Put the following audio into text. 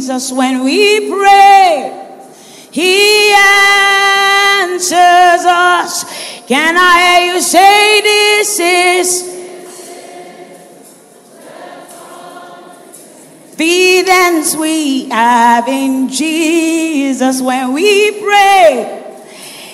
Jesus, when we pray, He answers us. Can I hear you say this is confidence we have in Jesus when we pray?